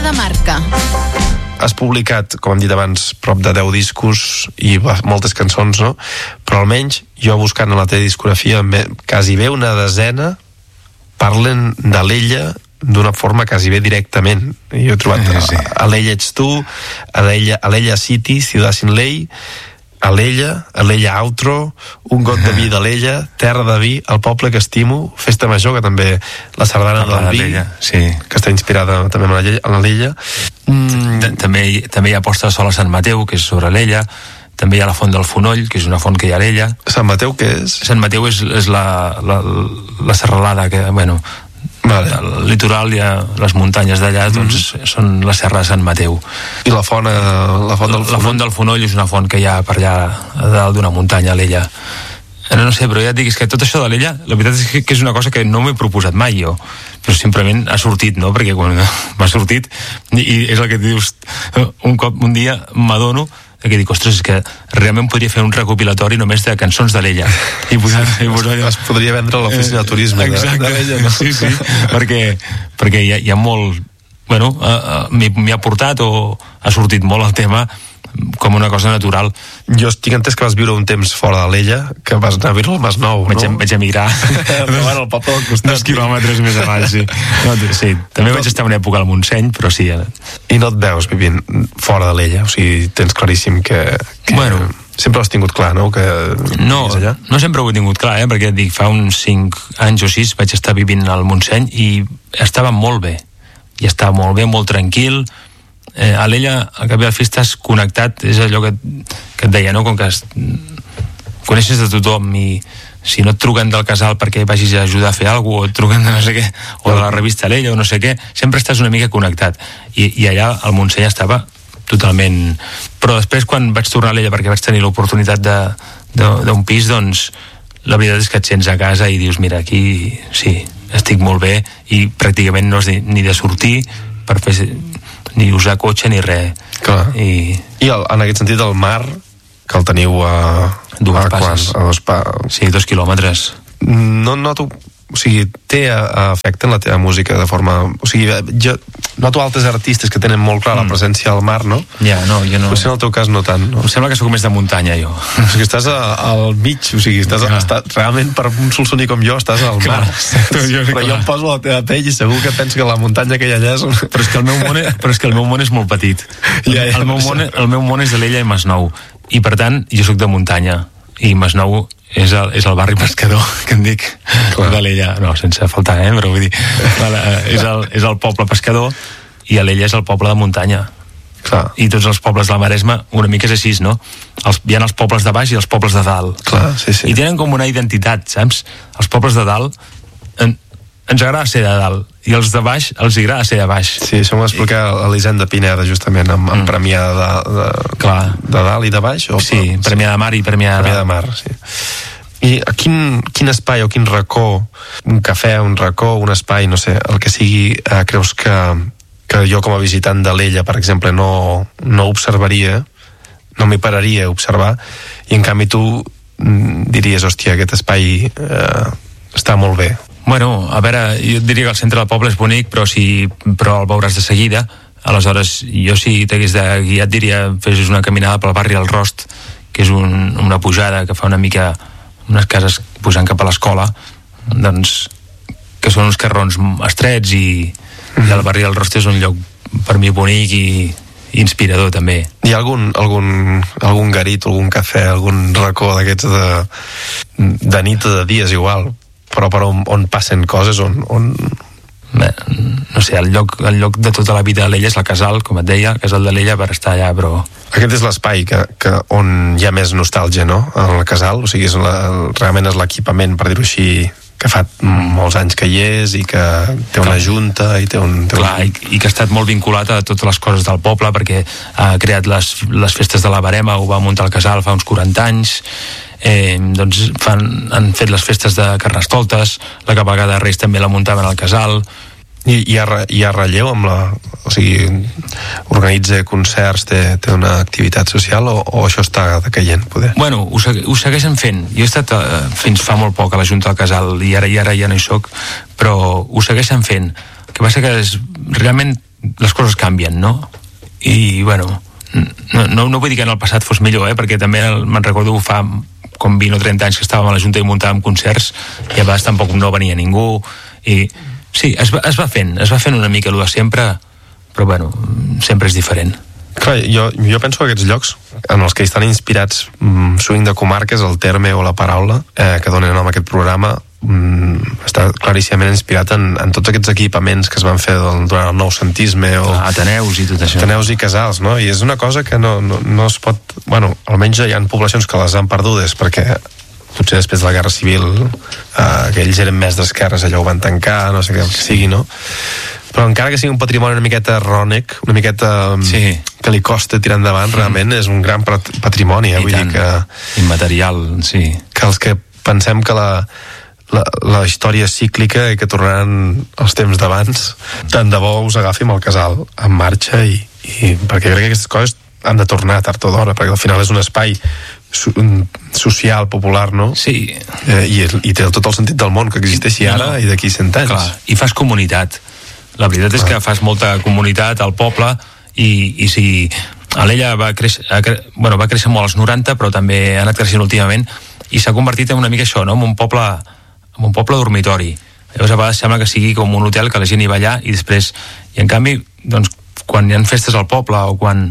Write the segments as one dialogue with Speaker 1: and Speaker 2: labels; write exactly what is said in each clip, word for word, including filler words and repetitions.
Speaker 1: de marca.
Speaker 2: Has publicat, com hem dit abans, prop de deu discos i moltes cançons, no? Però almenys jo buscant a la teva discografia quasi bé una desena parlen de l'Ella d'una forma quasi bé directament. Jo he trobat eh, sí. a, a l'Ella ets tu, a l'Ella, a l'Ella City, Ciudad Sin Ley, a l'Ella, a l'Ella Outro, Un got de vi de l'Ella, Terra de vi, El poble que estimo, Festa major, que també la sardana del vi,
Speaker 3: sí.
Speaker 2: que està inspirada també en l'Ella.
Speaker 3: Mm. També, també hi ha Posta de sol a Sant Mateu, que és sobre l'Ella. També hi ha la Font del Fonoll, que és una font que hi ha a l'Ella.
Speaker 2: Sant Mateu què és?
Speaker 3: Sant Mateu és, és la, la, la serralada que, bueno, vale. El litoral i les muntanyes d'allà doncs mm. són la serra de Sant Mateu.
Speaker 2: I la font, la font del Fonoll?
Speaker 3: La Font del Fonoll és una font que hi ha per allà a dalt d'una muntanya a l'Ella. No, no sé, però ja et dic, és que tot això de l'Ella, la veritat és que, que és una cosa que no m'he proposat mai jo, però simplement ha sortit, no? Perquè quan m'ha sortit, i, i és el que dius, un cop, un dia m'adono que dic, ostres, és que realment podria fer un recopilatori només de cançons de l'Ella i posar, i posar allò.
Speaker 2: Es podria vendre a l'oficina de turisme de, de l'Ella, no?
Speaker 3: Sí, sí, perquè, perquè hi ha, hi ha molt, bueno, uh, uh, m'hi ha portat o ha sortit molt el tema com una cosa natural.
Speaker 2: Jo estic entès que vas viure un temps fora de l'Ella, que vas anar a viure al Masnou,
Speaker 3: vaig,
Speaker 2: no?
Speaker 3: Vaig emigrar
Speaker 2: bueno, el poble del costat,
Speaker 3: dos quilòmetres més avall, sí. No, sí, també vaig estar una època al Montseny, però sí.
Speaker 2: I no et veus vivint fora de l'Ella? O sigui, tens claríssim que... que...
Speaker 3: Bueno,
Speaker 2: sempre l'has tingut clar, no? Que
Speaker 3: no, no sempre ho he tingut clar, eh? Perquè dic, fa uns cinc anys o sis vaig estar vivint al Montseny i estava molt bé. I estava molt bé, molt tranquil. Eh, a l'Ella, al cap i al fi, estàs connectat, és allò que, que et deia, no? Com que es, coneixes de tothom i si no et truquen del casal perquè vagis a ajudar a fer alguna cosa, o et truquen de no sé què, o de la revista l'Ella o no sé què, sempre estàs una mica connectat. I, i allà al Montseny estava totalment... Però després, quan vaig tornar a l'Ella perquè vaig tenir l'oportunitat de, de, d'un pis, doncs la veritat és que et sents a casa i dius, mira, aquí sí, estic molt bé i pràcticament no has de, ni de sortir per fer... ni usar cotxe ni res.
Speaker 2: Clar. I, I el, en aquest sentit el mar, que el teniu a...
Speaker 3: Dues passes.
Speaker 2: A dos pa...
Speaker 3: Sí, dos quilòmetres.
Speaker 2: No noto... O sigui, té efecte en la teva música de forma... O sigui, jo noto altres artistes que tenen molt clar la presència al mar, no?
Speaker 3: Ja, no, jo no...
Speaker 2: Potser en el teu cas no tant, no?
Speaker 3: Em sembla que sóc més de muntanya, jo.
Speaker 2: O sigui, estàs a, al mig, o sigui, estàs, a, estàs realment, per un solsoní com jo, estàs al mar.
Speaker 3: Jo,
Speaker 2: però jo em poso la teva pell i segur que penso que la muntanya que hi ha allà és... Un...
Speaker 3: Però és que el meu món és, però és, que el meu món és molt petit. Ja, ja, el, meu món, el meu món és de l'Ella i Masnou. I, per tant, jo sóc de muntanya. I Masnou és el, és el barri pescador, que em dic, clar, de l'Ella, no, sense faltar, eh, però vull dir, vale, és, el, és el poble pescador i l'Ella és el poble de muntanya.
Speaker 2: Clar.
Speaker 3: I tots els pobles de la Maresma una mica és així, no? Els, hi ha els pobles de baix i els pobles de dalt.
Speaker 2: Clar, sí, sí.
Speaker 3: I tenen com una identitat, saps? Els pobles de dalt en, ens agrada ser de dalt i els de baix els agrada ser de baix.
Speaker 2: Sí, això m'ho va explicar l'Elisenda Pineda justament, amb, amb mm. Premià de, de,
Speaker 3: Clar.
Speaker 2: de dalt i de baix. O,
Speaker 3: sí,
Speaker 2: o,
Speaker 3: Premià de Mar i Premià de,
Speaker 2: Premià de Mar, sí. I a quin, quin espai o quin racó, un cafè, un racó, un espai, no sé, el que sigui, eh, creus que, que jo com a visitant de l'Ella, per exemple, no, no observaria, no m'hi pararia a observar, i en canvi tu diries, hòstia, aquest espai eh, està molt bé?
Speaker 3: Bueno, a veure, jo et diria que el centre del poble és bonic, però, si, però el veuràs de seguida. Aleshores, jo si t'hagués de guiar et diria fes una caminada pel barri del Rost, que és un, una pujada que fa una mica unes cases pujant cap a l'escola, doncs que són uns carrons estrets i, mm-hmm. i el barri del Rost és un lloc per mi bonic i inspirador també.
Speaker 2: Hi ha algun, algun, algun garit, algun cafè, algun racó d'aquests de, de nit o de dies igual, però per on, on passen coses, on... on...
Speaker 3: Bé, no sé, el lloc, el lloc de tota la vida de l'Ella és la Casal, com et deia, Casal de l'Ella per estar allà, però...
Speaker 2: Aquest és l'espai que, que on hi ha més nostàlgia, no?, en la Casal, o sigui, és la, realment és l'equipament, per dir-ho així, que fa molts anys que hi és i que té una junta i té un... Té
Speaker 3: Clar,
Speaker 2: un...
Speaker 3: i, i que ha estat molt vinculat a totes les coses del poble, perquè ha creat les, les festes de la Verema, ho va muntar el Casal fa uns quaranta anys, eh, doncs fan, han fet les festes de Carnestoltes, la cabalgada de Reis també la muntaven al Casal.
Speaker 2: I hi ha, hi ha relleu amb la... O sigui, organitza concerts, té, té una activitat social o, o això està decaient, poder?
Speaker 3: Bueno, ho, segui, ho segueixen fent. Jo he estat uh, fins fa molt poc a la Junta del Casal i ara, i ara ja no hi soc, però ho segueixen fent. El que passa que és, realment les coses canvien, no? I, bueno, no, no, no vull dir que en el passat fos millor, eh? Perquè també el, me'n recordo fa com vint o trenta anys que estàvem a la Junta i muntàvem concerts i a vegades tampoc no venia ningú i sí, es va, es va fent es va fent una mica allò de sempre, però bueno, sempre és diferent.
Speaker 2: Clar, jo, jo penso que aquests llocs en els que estan inspirats mm, swing de comarques, el terme o la paraula eh, que donen nom a aquest programa mm, està claríssimament inspirat en, en tots aquests equipaments que es van fer durant el noucentisme o
Speaker 3: ah, Ateneus i tot això.
Speaker 2: Ateneus i casals, no? I és una cosa que no, no, no es pot... Bueno, almenys hi ha poblacions que les han perdudes perquè potser després de la Guerra Civil eh, que ells eren més d'esquerres, allò ho van tancar, no sé què que sigui, no? Però encara que sigui un patrimoni una miqueta rònec, una miqueta sí. que li costa tirar endavant, mm. realment és un gran patrimoni, eh? Vull
Speaker 3: tant,
Speaker 2: dir que...
Speaker 3: immaterial, sí.
Speaker 2: Que els que pensem que la, la, la història és cíclica i que tornaran els temps d'abans, tant de bo us agafi amb el casal en marxa i, i perquè crec que aquestes coses han de tornar tard o d'hora, perquè al final és un espai so, social, popular, no?
Speaker 3: Sí.
Speaker 2: Eh, i, i té tot el sentit del món que existeixi ara no. i d'aquí cent anys.
Speaker 3: Clar, i fas comunitat. La veritat és que fas molta comunitat al poble i, i si Alella va créixer, bueno, va créixer molt als noranta, però també ha anat creixent últimament i s'ha convertit en una mica això, no? En un poble, en un poble dormitori. Llavors a vegades sembla que sigui com un hotel que la gent hi va allà i després, i en canvi, doncs, quan hi ha festes al poble o quan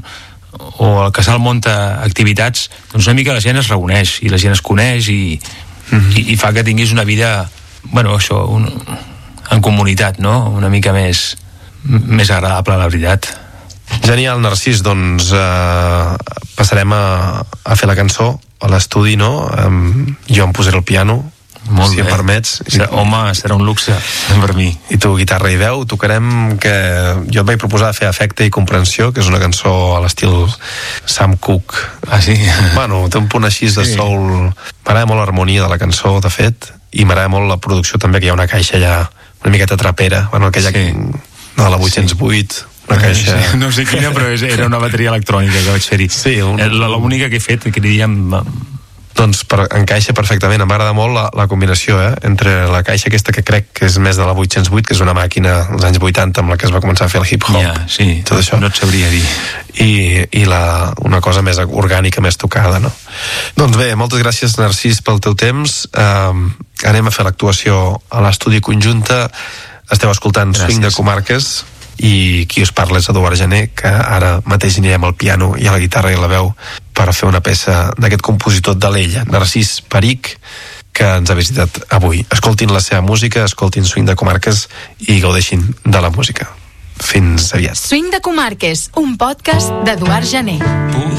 Speaker 3: o el casal munta activitats, doncs una mica la gent es reuneix i la gent es coneix i, mm-hmm. i, i fa que tinguis una vida, bueno, això, un, en comunitat, no? Una mica més, més agradable, la veritat.
Speaker 2: Genial, Narcís, doncs eh, passarem a, a fer la cançó a l'estudi, no? Um, jo em posaré el piano,
Speaker 3: molt
Speaker 2: si
Speaker 3: bé.
Speaker 2: em permets.
Speaker 3: Serà, home, serà un luxe per mi.
Speaker 2: I tu, guitarra i veu, tocarem que jo et vaig proposar fer Afecte i Comprensió, que és una cançó a l'estil Sam Cooke.
Speaker 3: Ah, sí?
Speaker 2: Bueno, té un punt així de
Speaker 3: sí.
Speaker 2: soul. M'agrada molt l'harmonia de la cançó, de fet, i m'agrada molt la producció també, que hi ha una caixa allà una miqueta trapera, bueno, aquella sí. de la vuit-cents vuit, sí. una caixa...
Speaker 3: Sí, no sé quina, però era una bateria electrònica que vaig fer-hi.
Speaker 2: Sí, un...
Speaker 3: l'única que he fet, que diríem...
Speaker 2: Doncs per, encaixa perfectament, m'agrada molt la, la combinació, eh? Entre la caixa aquesta que crec que és més de la vuit-cents vuit, que és una màquina dels anys vuitanta amb la que es va començar a fer el hip-hop,
Speaker 3: ja, sí,
Speaker 2: tot això.
Speaker 3: No et sabria dir.
Speaker 2: I, i la, una cosa més orgànica, més tocada, no? Doncs bé, moltes gràcies, Narcís, pel teu temps. Um, anem a fer l'actuació a l'estudi conjunta. Esteu escoltant gràcies. Swing de Comarques i qui us parla és Eduard Jané, que ara mateix anirem al piano i a la guitarra i a la veu per fer una peça d'aquest compositor de l'Ella, Narcís Perich, que ens ha visitat avui. Escoltin la seva música, escoltin Swing de Comarques i gaudeixin de la música. Fins aviat.
Speaker 1: Swing de Comarques, un podcast d'Eduard Jané.